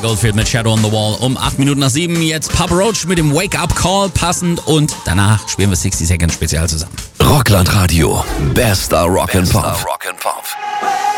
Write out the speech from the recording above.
Mike Oldfield mit Shadow on the Wall um 8 Minuten nach 7. Jetzt Papa Roach mit dem Wake-Up Call passend und danach spielen wir 60 Seconds Spezial zusammen. Rockland Radio. Bester Rock and Pop.